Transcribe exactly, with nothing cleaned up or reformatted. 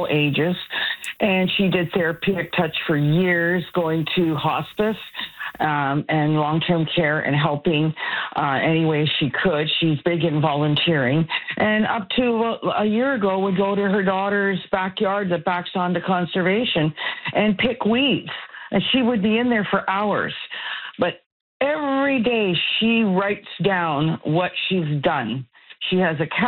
ages. And she did therapeutic touch for years, going to hospice um, and long-term care and helping uh, any way she could. She's big in volunteering. And up to a year ago, would go to her daughter's backyard that backs onto conservation and pick weeds. And she would be in there for hours. But every day she writes down what she's done. She has a